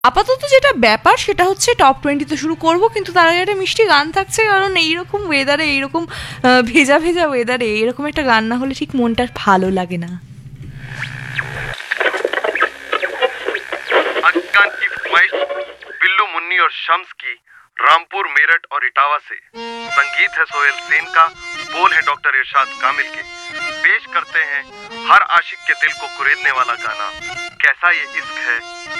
আপাতত যেটা ব্যাপার সেটা হচ্ছে টপ 20 শুরু করব, কিন্তু তার আগে একটা মিষ্টি গান থাকছে, কারণ এইরকম ওয়েদারে, এইরকম ভেজা ভেজা ওয়েদারে এইরকম একটা গান না হলে ঠিক মনটা ভালো লাগে না। अज्ञान की फरमाइश बिल्लू मुन्नी और शम्स की, रामपुर, मेरठ और इटावा से। संगीत है सोहेल सेन का, बोल है डॉक्टर इरशाद कामिल के। पेश करते हैं हर आशिक के दिल को कुरेदने वाला गाना, कैसा ये इश्क है।